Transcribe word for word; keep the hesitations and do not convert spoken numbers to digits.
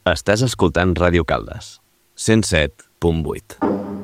Estàs escoltant Ràdio Caldes, cent set punt vuit.